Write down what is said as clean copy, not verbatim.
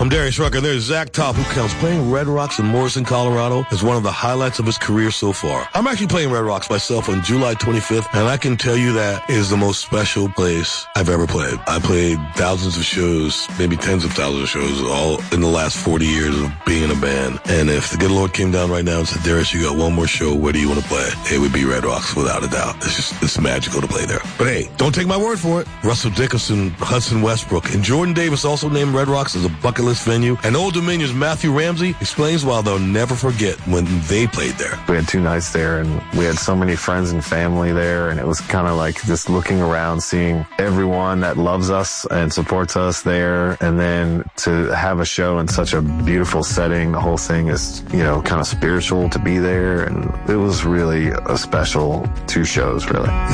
I'm Darius Rucker, and there's Zach Top, who counts playing Red Rocks in Morrison, Colorado as one of the highlights of his career so far. I'm actually playing Red Rocks myself on July 25th, and I can tell you that is the most special place I've ever played. I played thousands of shows, maybe tens of thousands of shows, all in the last 40 years of being in a band. And if the good Lord came down right now and said, Darius, you got one more show, where do you want to play? It would be Red Rocks, without a doubt. It's magical to play there. But hey, don't take my word for it. Russell Dickerson, Hudson Westbrook, and Jordan Davis also named Red Rocks as a bucket list venue. And Old Dominion's Matthew Ramsey explains why they'll never forget when they played there. We had 2 nights there, and we had so many friends and family there, and it was kind of like just looking around, seeing everyone that loves us and supports us there, and then to have a show in such a beautiful setting. The whole thing is, kind of spiritual to be there, and it was really a special 2 shows, really.